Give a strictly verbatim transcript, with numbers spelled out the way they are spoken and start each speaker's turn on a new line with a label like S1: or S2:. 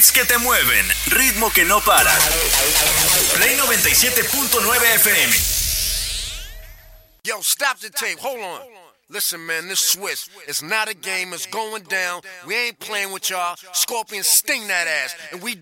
S1: Hits que te mueven, ritmo que no para. Play noventa y siete punto nueve F M.
S2: Yo, stop the tape. Hold on. Listen, man, this Swiss, it's not a game. It's going down. We ain't playing with y'all. Scorpion, sting that ass. And we